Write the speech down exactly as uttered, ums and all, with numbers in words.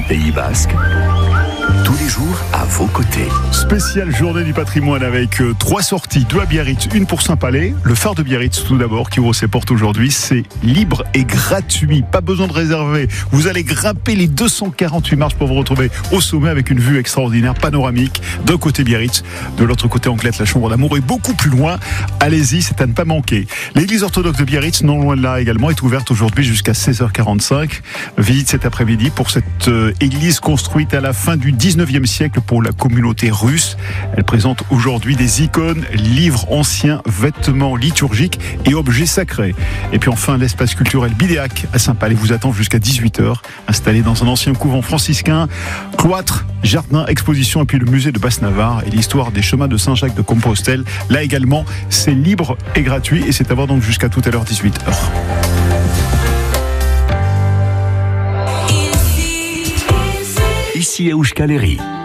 Pays Basque, tous les jours à vos côtés. Spéciale journée du patrimoine avec euh, trois sorties, deux à Biarritz, une pour Saint-Palais. Le phare de Biarritz tout d'abord qui ouvre ses portes aujourd'hui, c'est libre et gratuit, pas besoin de réserver. Vous allez grimper les deux cent quarante-huit marches pour vous retrouver au sommet avec une vue extraordinaire, panoramique, d'un côté Biarritz, de l'autre côté Anglette, la Chambre d'Amour et beaucoup plus loin. Allez-y, c'est à ne pas manquer. L'église orthodoxe de Biarritz, non loin de là également, est ouverte aujourd'hui jusqu'à seize heures quarante-cinq. Visite cet après-midi pour cette euh, église construite à la fin du dix-neuvième siècle pour la communauté russe. Elle présente aujourd'hui des icônes, livres anciens, vêtements liturgiques et objets sacrés. Et puis enfin, l'espace culturel Bidéac à Saint-Palais vous attend jusqu'à dix-huit heures, installé dans un ancien couvent franciscain, cloître, jardin, exposition et puis le musée de Basse-Navarre et l'histoire des chemins de Saint-Jacques de Compostelle. Là également, c'est libre et gratuit et c'est à voir donc jusqu'à tout à l'heure dix-huit heures. Ici à Oushkaleri.